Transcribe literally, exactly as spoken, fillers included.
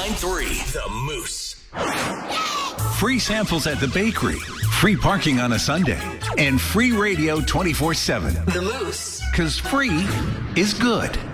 three, The Moose. Free samples at the bakery, free parking on a Sunday, and free radio twenty-four seven. The Moose. Because free is good.